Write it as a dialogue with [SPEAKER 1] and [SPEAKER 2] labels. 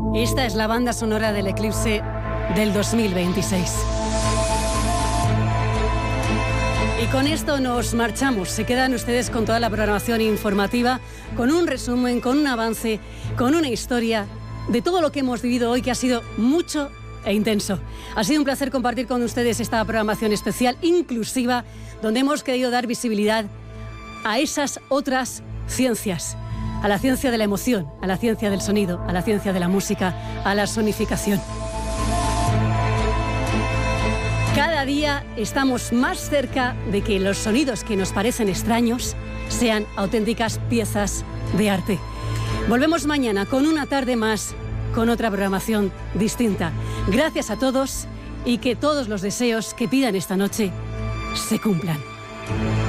[SPEAKER 1] Esta es la banda sonora del eclipse del 2026. Y con esto nos marchamos. Se quedan ustedes con toda la programación informativa, con un resumen, con un avance, con una historia de todo lo que hemos vivido hoy, que ha sido mucho e intenso. Ha sido un placer compartir con ustedes esta programación especial, inclusiva, donde hemos querido dar visibilidad a esas otras ciencias, a la ciencia de la emoción, a la ciencia del sonido, a la ciencia de la música, a la sonificación. Cada día estamos más cerca de que los sonidos que nos parecen extraños sean auténticas piezas de arte. Volvemos mañana con una tarde más, con otra programación distinta. Gracias a todos y que todos los deseos que pidan esta noche se cumplan.